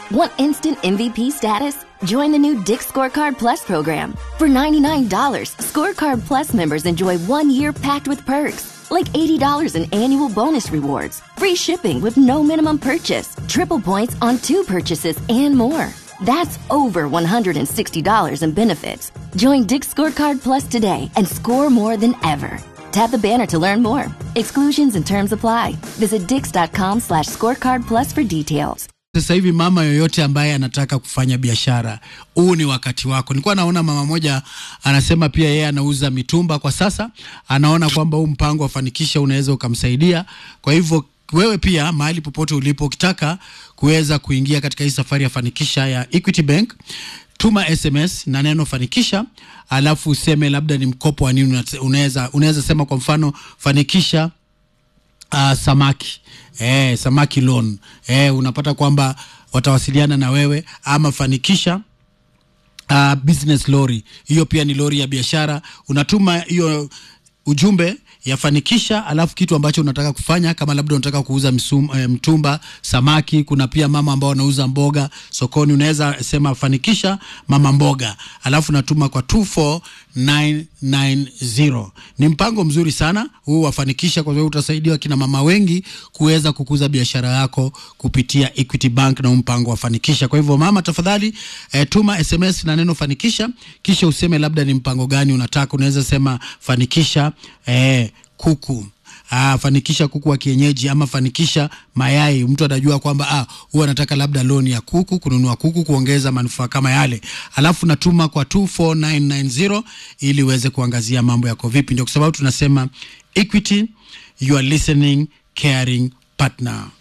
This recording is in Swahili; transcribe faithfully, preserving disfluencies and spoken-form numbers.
Want instant M V P status? Join the new Dick's Scorecard Plus program. For ninety-nine dollars, Scorecard Plus members enjoy one year packed with perks, like eighty dollars in annual bonus rewards, free shipping with no minimum purchase, triple points on two purchases, and more. That's over one hundred sixty dollars in benefits. Join Dick's Scorecard Plus today and score more than ever. Tap the banner to learn more. Exclusions and terms apply. Visit dix.com slash scorecard plus for details. Sasa hivi mama yoyote ambaye anataka kufanya biashara, huu ni wakati wako. Nilikuwa naona mama moja anasema pia yeye anauza mitumba kwa sasa. Anaona kwamba huu mpango wa Fanikisha unaweza ukamsaidia. Kwa hivyo wewe pia mahali popote ulipo ukitaka kuweza kuingia katika hii safari ya Fanikisha ya Equity Bank, tuma S M S na neno Fanikisha, alafu useme labda ni mkopo wa nini unaweza unaweza sema kwa mfano Fanikisha uh, samaki. Eh, samaki loan. Eh, unapata kwamba watawasiliana na wewe, ama Fanikisha uh, business lorry. Hiyo pia ni lori ya biashara. Unatuma hiyo ujumbe ya Fanikisha, alafu kitu ambacho unataka kufanya, kama labda unataka kuuza msum, e, mtumba, samaki. Kuna pia mama ambao wanauza mboga sokoni, unaweza sema Fanikisha mama mboga, alafu natuma kwa two four nine nine zero. Ni mpango mzuri sana huu wa Fanikisha, kwa sababu utasaidia kina mama wengi kuweza kukuza biashara yako kupitia Equity Bank na mpango wa Fanikisha. Kwa hivyo mama, tafadhali e, tuma S M S na neno Fanikisha, kisha useme labda ni mpango gani unataka. Unaweza sema Fanikisha eh kuku, ah, Fanikisha kuku wa kienyeji, ama Fanikisha mayai. Mtu atajua kwamba ah, huwa anataka labda loan ya kuku, kununua kuku, kuongeza manufaa kama yale. Alafu natuma kwa two four nine nine zero ili uweze kuangazia mambo yako vipi. Ndio kwa sababu tunasema Equity, you are listening caring partner.